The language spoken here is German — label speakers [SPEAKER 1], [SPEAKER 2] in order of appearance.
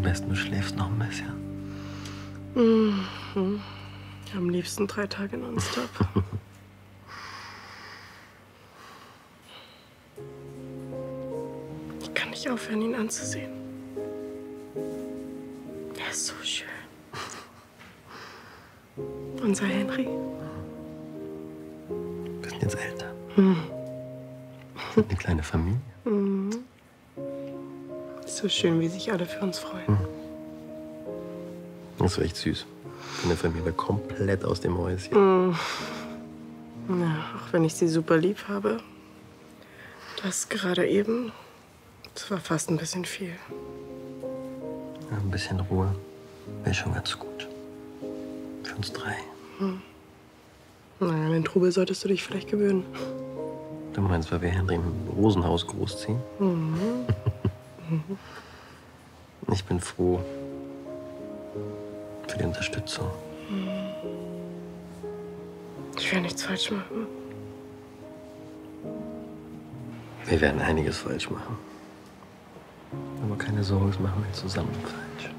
[SPEAKER 1] besten, du schläfst noch ein bisschen.
[SPEAKER 2] Mhm. Am liebsten 3 Tage nonstop. Ich kann nicht aufhören, ihn anzusehen. Er ist so schön. Unser Henry.
[SPEAKER 1] Wir sind jetzt älter. Wir sind eine kleine Familie.
[SPEAKER 2] So schön, wie sich alle für uns freuen.
[SPEAKER 1] Das war echt süß. Eine Familie komplett aus dem Häuschen.
[SPEAKER 2] Ja, auch wenn ich sie super lieb habe. Das gerade eben, das war fast ein bisschen viel.
[SPEAKER 1] Ja, ein bisschen Ruhe wäre schon ganz gut. Für uns 3.
[SPEAKER 2] Na, an den Trubel solltest du dich vielleicht gewöhnen.
[SPEAKER 1] Du meinst, weil wir Henry im Rosenhaus großziehen? Ich bin froh für die Unterstützung.
[SPEAKER 2] Ich will nichts falsch machen.
[SPEAKER 1] Wir werden einiges falsch machen. Aber keine Sorge, das machen wir zusammen falsch.